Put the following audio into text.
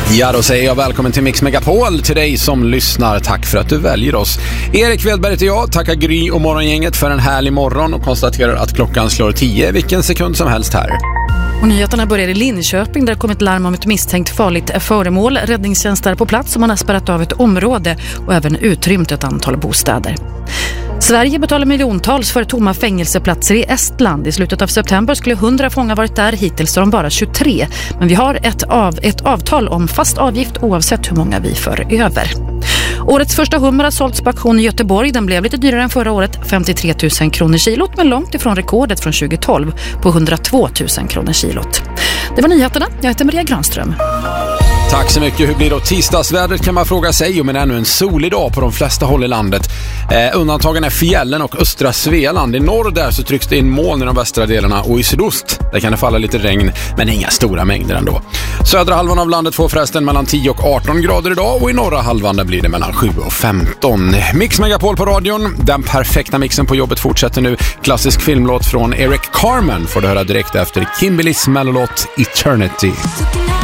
Ja, då säger jag välkommen till Mix Megapol till dig som lyssnar. Tack för att du väljer oss. Erik Wedberg heter jag, tackar Gry och morgongänget för en härlig morgon och konstaterar att klockan slår 10 vilken sekund som helst här. Och nyheterna börjar i Linköping där det kommit larm om ett misstänkt farligt föremål. Räddningstjänst är på plats och man har spärrat av ett område och även utrymt ett antal bostäder. Sverige betalar miljontals för tomma fängelseplatser i Estland. I slutet av september skulle 100 fångar varit där, hittills har de bara 23. Men vi har ett avtal om fast avgift oavsett hur många vi för över. Årets första hummer har sålts på auktion i Göteborg. Den blev lite dyrare än förra året, 53 000 kronor kilot, men långt ifrån rekordet från 2012 på 102 000 kronor kilot. Det var nyheterna. Jag heter Maria Granström. Tack så mycket. Hur blir då tisdagsvädret kan man fråga sig, men ännu en solig dag på de flesta håll i landet. Undantagen är fjällen och östra Svealand. I norr där så trycks det in moln i de västra delarna och i sydost där kan det falla lite regn, men inga stora mängder ändå. Södra halvan av landet får förresten mellan 10 och 18 grader idag och i norra halvan där blir det mellan 7 och 15. Mix Megapol på radion. Den perfekta mixen på jobbet fortsätter nu. Klassisk filmlåt från Eric Carmen får du höra direkt efter Kimberlys mellolåt Eternity.